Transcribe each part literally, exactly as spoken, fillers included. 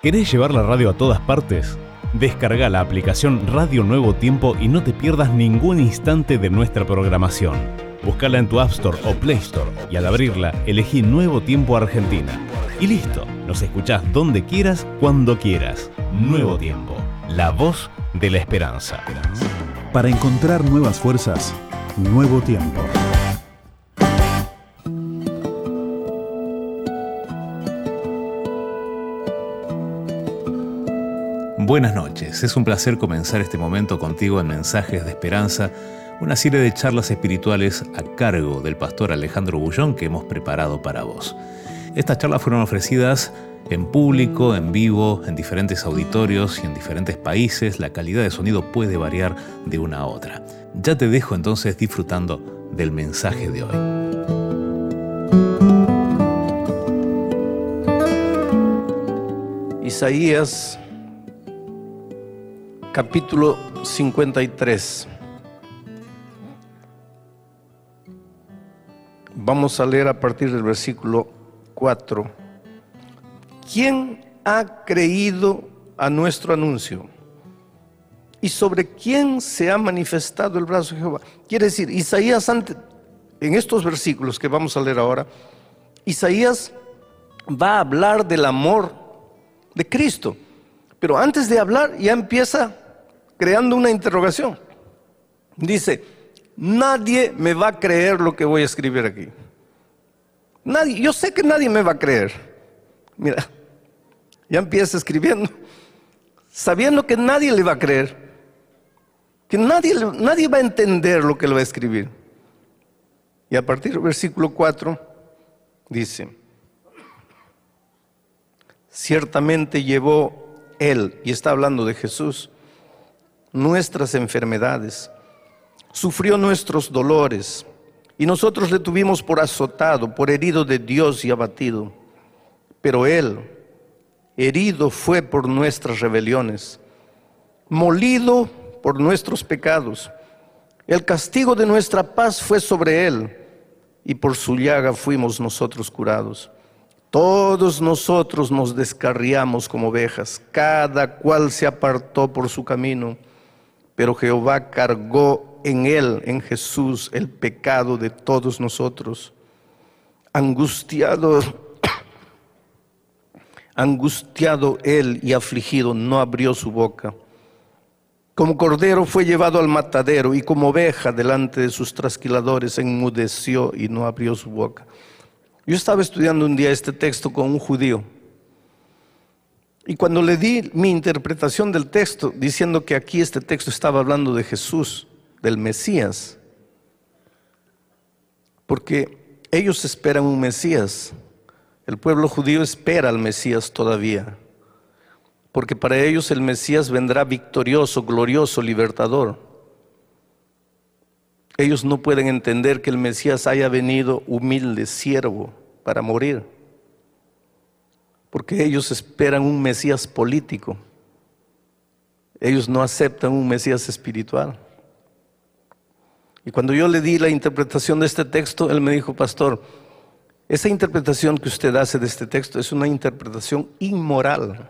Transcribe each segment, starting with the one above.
¿Querés llevar la radio a todas partes? Descarga la aplicación Radio Nuevo Tiempo y no te pierdas ningún instante de nuestra programación. Búscala en tu App Store o Play Store y al abrirla elegí Nuevo Tiempo Argentina. Y listo, nos escuchás donde quieras, cuando quieras. Nuevo Tiempo, la voz de la esperanza. Para encontrar nuevas fuerzas, Nuevo Tiempo. Buenas noches, es un placer comenzar este momento contigo en Mensajes de Esperanza, una serie de charlas espirituales a cargo del pastor Alejandro Bullón que hemos preparado para vos. Estas charlas fueron ofrecidas en público, en vivo, en diferentes auditorios y en diferentes países. La calidad de sonido puede variar de una a otra. Ya te dejo entonces disfrutando del mensaje de hoy. Isaías capítulo cincuenta y tres. Vamos a leer a partir del versículo cuatro. ¿Quién ha creído a nuestro anuncio? ¿Y sobre quién se ha manifestado el brazo de Jehová? Quiere decir, Isaías, antes, en estos versículos que vamos a leer ahora, Isaías va a hablar del amor de Cristo. Pero antes de hablar ya empieza creando una interrogación. Dice, nadie me va a creer lo que voy a escribir aquí. Nadie, yo sé que nadie me va a creer. Mira, ya empieza escribiendo, sabiendo que nadie le va a creer, que nadie, nadie va a entender lo que le va a escribir. Y a partir del versículo cuatro dice, ciertamente llevó Él, y está hablando de Jesús, nuestras enfermedades, sufrió nuestros dolores, y nosotros le tuvimos por azotado, por herido de Dios y abatido. Pero Él, herido fue por nuestras rebeliones, molido por nuestros pecados. El castigo de nuestra paz fue sobre Él, y por su llaga fuimos nosotros curados. Todos nosotros nos descarriamos como ovejas, cada cual se apartó por su camino, pero Jehová cargó en Él, en Jesús, el pecado de todos nosotros. Angustiado, angustiado Él y afligido, no abrió su boca. Como cordero fue llevado al matadero, y como oveja delante de sus trasquiladores enmudeció y no abrió su boca. Yo estaba estudiando un día este texto con un judío, y cuando le di mi interpretación del texto, diciendo que aquí este texto estaba hablando de Jesús, del Mesías, porque ellos esperan un Mesías, el pueblo judío espera al Mesías todavía, porque para ellos el Mesías vendrá victorioso, glorioso, libertador. Ellos no pueden entender que el Mesías haya venido humilde, siervo, para morir, porque ellos esperan un Mesías político. Ellos no aceptan un Mesías espiritual. Y cuando yo le di la interpretación de este texto, él me dijo, pastor, esa interpretación que usted hace de este texto es una interpretación inmoral.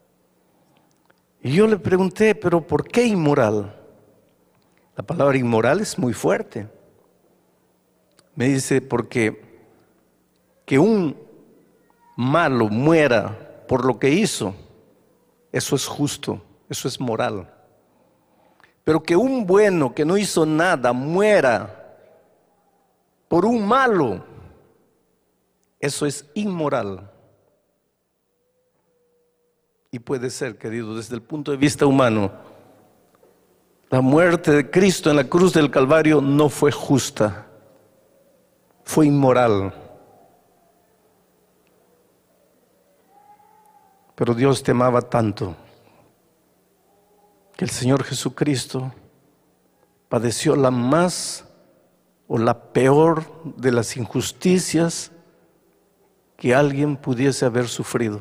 Y yo le pregunté, pero ¿por qué inmoral? La palabra inmoral es muy fuerte. Me dice, porque que un malo muera por lo que hizo, eso es justo, eso es moral. Pero que un bueno que no hizo nada muera por un malo, eso es inmoral. Y puede ser, querido, desde el punto de vista humano, la muerte de Cristo en la cruz del Calvario no fue justa, fue inmoral. Pero Dios te amaba tanto que el Señor Jesucristo padeció la más o la peor de las injusticias que alguien pudiese haber sufrido.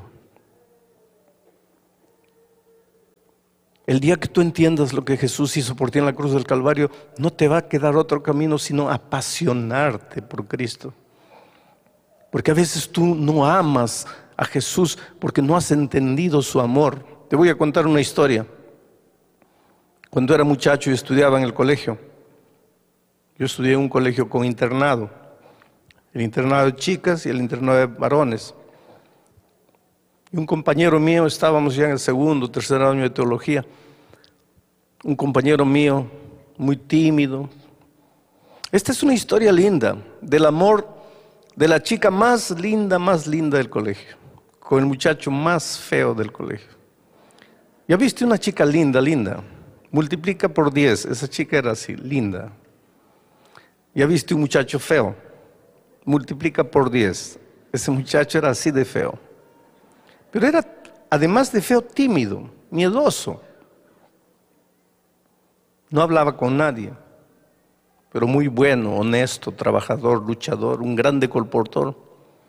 El día que tú entiendas lo que Jesús hizo por ti en la cruz del Calvario, no te va a quedar otro camino sino apasionarte por Cristo. Porque a veces tú no amas a Jesús porque no has entendido su amor. Te voy a contar una historia. Cuando era muchacho y estudiaba en el colegio, yo estudié en un colegio con internado, el internado de chicas y el internado de varones. Y un compañero mío, estábamos ya en el segundo, tercer año de teología, un compañero mío muy tímido. Esta es una historia linda del amor de la chica más linda, más linda del colegio, con el muchacho más feo del colegio. ¿Ya viste una chica linda, linda? Multiplica por diez, esa chica era así, linda. ¿Ya viste un muchacho feo? Multiplica por diez, ese muchacho era así de feo. Pero era, además de feo, tímido, miedoso. No hablaba con nadie, pero muy bueno, honesto, trabajador, luchador, un grande colportor.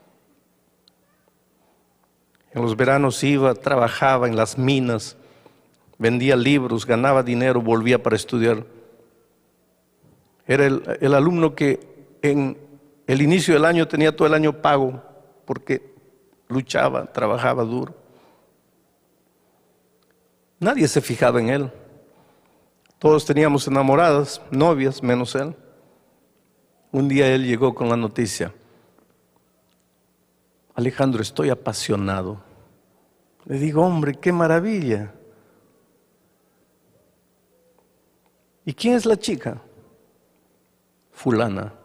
En los veranos iba, trabajaba en las minas, vendía libros, ganaba dinero, volvía para estudiar. Era el, el alumno que en el inicio del año tenía todo el año pago, porque luchaba, trabajaba duro. Nadie se fijaba en él. Todos teníamos enamoradas, novias, menos él. Un día él llegó con la noticia: Alejandro, estoy apasionado. Le digo, hombre, qué maravilla. ¿Y quién es la chica? Fulana.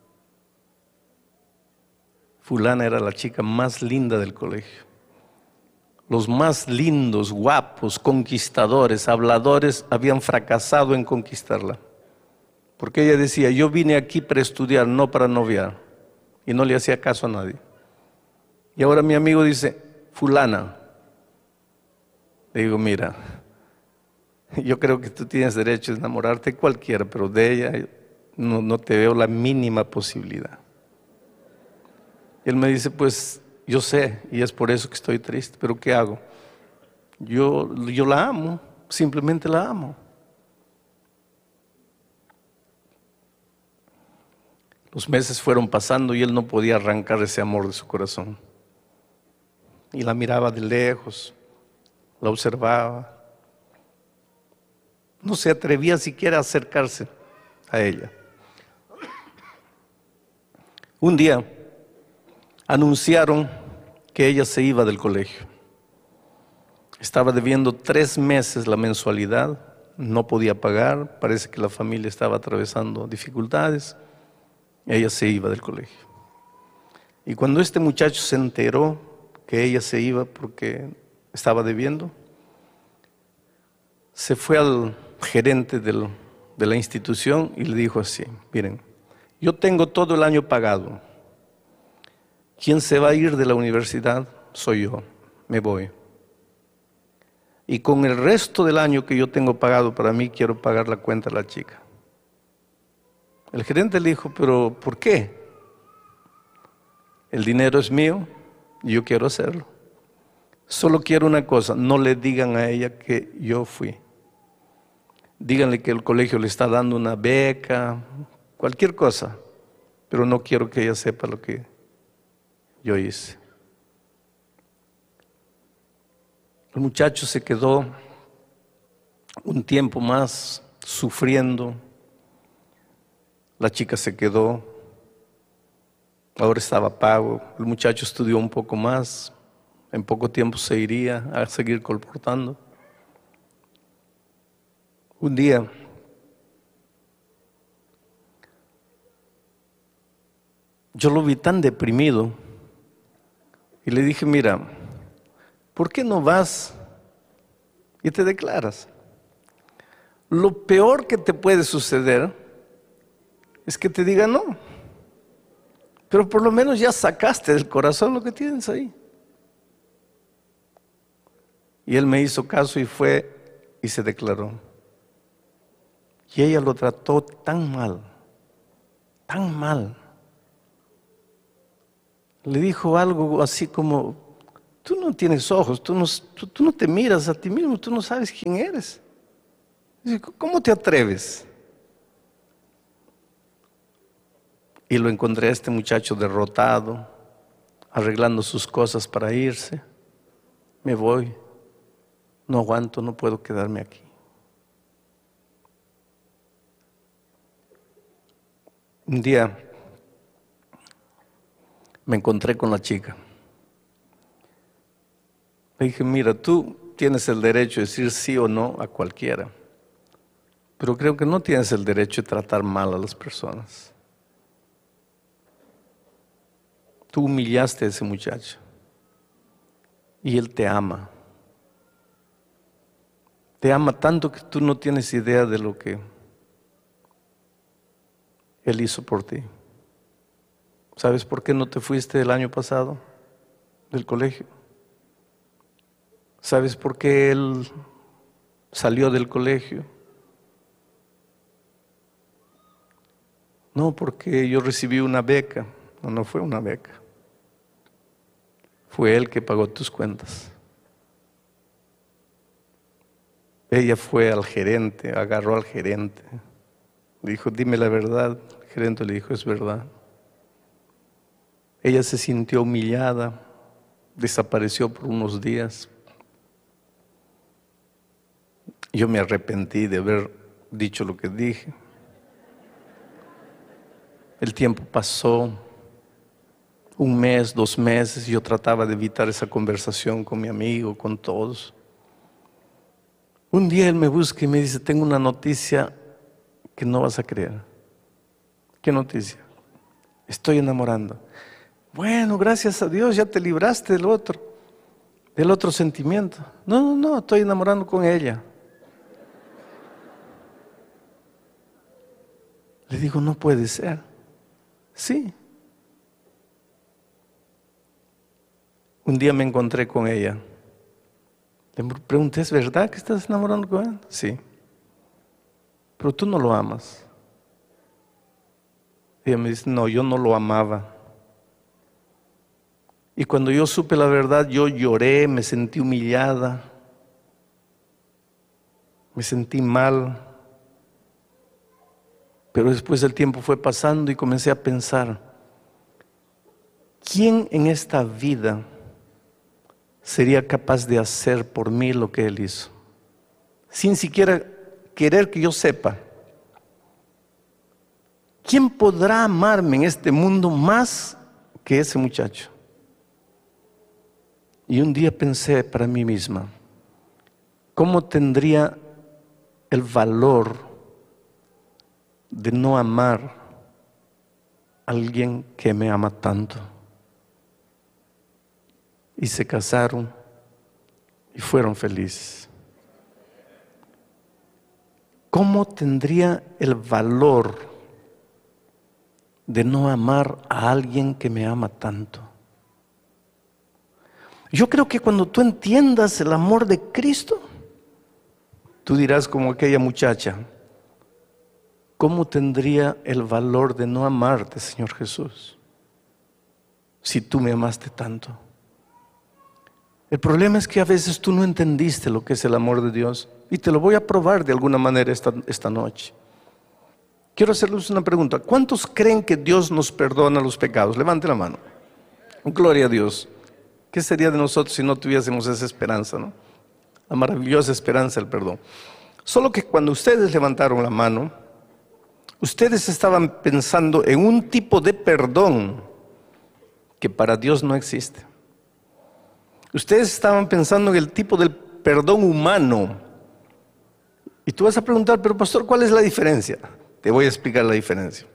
Fulana era la chica más linda del colegio. Los más lindos, guapos, conquistadores, habladores habían fracasado en conquistarla. Porque ella decía, yo vine aquí para estudiar, no para noviar. Y no le hacía caso a nadie. Y ahora mi amigo dice, fulana. Le digo, mira, yo creo que tú tienes derecho a enamorarte de cualquiera, pero de ella no, no te veo la mínima posibilidad. Y él me dice, pues yo sé, y es por eso que estoy triste, pero ¿qué hago? Yo, yo la amo, simplemente la amo. Los meses fueron pasando y él no podía arrancar ese amor de su corazón. Y la miraba de lejos, la observaba. No se atrevía siquiera a acercarse a ella. Un día anunciaron que ella se iba del colegio. Estaba debiendo tres meses la mensualidad, no podía pagar, parece que la familia estaba atravesando dificultades. Ella se iba del colegio. Y cuando este muchacho se enteró que ella se iba porque estaba debiendo, se fue al gerente del, de la institución y le dijo así, miren, yo tengo todo el año pagado. Quien se va a ir de la universidad soy yo, me voy. Y con el resto del año que yo tengo pagado para mí, quiero pagar la cuenta a la chica. El gerente le dijo, pero ¿por qué? El dinero es mío y yo quiero hacerlo. Solo quiero una cosa, no le digan a ella que yo fui. Díganle que el colegio le está dando una beca, cualquier cosa, pero no quiero que ella sepa lo que yo hice. El muchacho se quedó un tiempo más sufriendo. La chica se quedó. Ahora estaba pago. El muchacho estudió un poco más. En poco tiempo se iría a seguir colportando. Un día, yo lo vi tan deprimido y le dije, mira, ¿por qué no vas y te declaras? Lo peor que te puede suceder es que te digan no, pero por lo menos ya sacaste del corazón lo que tienes ahí. Y él me hizo caso y fue y se declaró. Y ella lo trató tan mal, tan mal. Le dijo algo así como, tú no tienes ojos, tú no, tú, tú no te miras a ti mismo, tú no sabes quién eres. Dice, ¿cómo te atreves? Y lo encontré a este muchacho derrotado, arreglando sus cosas para irse. Me voy, no aguanto, no puedo quedarme aquí. Un día me encontré con la chica. Le dije, mira, tú tienes el derecho de decir sí o no a cualquiera, pero creo que no tienes el derecho de tratar mal a las personas. Tú humillaste a ese muchacho y él te ama. Te ama tanto que tú no tienes idea de lo que él hizo por ti. ¿Sabes por qué no te fuiste el año pasado del colegio? ¿Sabes por qué él salió del colegio? No, porque yo recibí una beca. No, no fue una beca. Fue él que pagó tus cuentas. Ella fue al gerente, agarró al gerente. Le dijo, dime la verdad. El gerente le dijo, es verdad. Ella se sintió humillada, desapareció por unos días. Yo me arrepentí de haber dicho lo que dije. El tiempo pasó, un mes, dos meses, yo trataba de evitar esa conversación con mi amigo, con todos. Un día él me busca y me dice, tengo una noticia que no vas a creer. ¿Qué noticia? Estoy enamorando. Bueno, gracias a Dios, ya te libraste del otro, del otro sentimiento. No, no, no, estoy enamorando con ella. Le digo, no puede ser. Sí. Un día me encontré con ella. Le pregunté, ¿es verdad que estás enamorando con él? Sí. Pero tú no lo amas. Ella me dice, no, yo no lo amaba. Y cuando yo supe la verdad, yo lloré, me sentí humillada, me sentí mal. Pero después el tiempo fue pasando y comencé a pensar, ¿quién en esta vida sería capaz de hacer por mí lo que él hizo? Sin siquiera querer que yo sepa. ¿Quién podrá amarme en este mundo más que ese muchacho? Y un día pensé para mí misma, ¿cómo tendría el valor de no amar a alguien que me ama tanto? Y se casaron y fueron felices. ¿Cómo tendría el valor de no amar a alguien que me ama tanto? Yo creo que cuando tú entiendas el amor de Cristo, tú dirás como aquella muchacha, ¿cómo tendría el valor de no amarte, Señor Jesús, si tú me amaste tanto? El problema es que a veces tú no entendiste lo que es el amor de Dios, y te lo voy a probar de alguna manera esta, esta noche. Quiero hacerles una pregunta. ¿Cuántos creen que Dios nos perdona los pecados? Levante la mano. Gloria a Dios. ¿Qué sería de nosotros si no tuviésemos esa esperanza, no? La maravillosa esperanza del perdón. Solo que cuando ustedes levantaron la mano, ustedes estaban pensando en un tipo de perdón que para Dios no existe. Ustedes estaban pensando en el tipo del perdón humano. Y tú vas a preguntar, pero pastor, ¿cuál es la diferencia? Te voy a explicar la diferencia.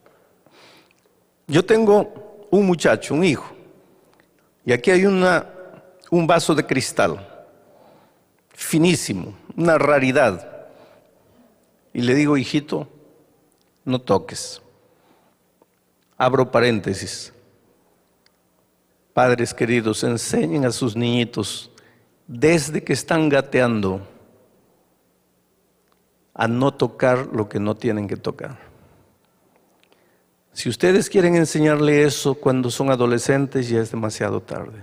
Yo tengo un muchacho, un hijo, y aquí hay una, un vaso de cristal, finísimo, una raridad. Y le digo, hijito, no toques. Abro paréntesis. Padres queridos, enseñen a sus niñitos, desde que están gateando, a no tocar lo que no tienen que tocar. Si ustedes quieren enseñarle eso cuando son adolescentes, ya es demasiado tarde.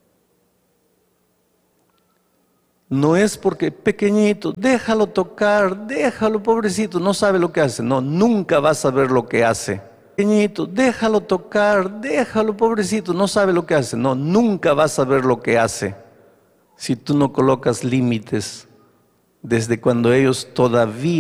No es porque pequeñito, déjalo tocar, déjalo pobrecito, no sabe lo que hace. No, nunca va a saber lo que hace pequeñito, déjalo tocar, déjalo, pobrecito, no sabe lo que hace. No, nunca vas a ver lo que hace si tú no colocas límites desde cuando ellos todavía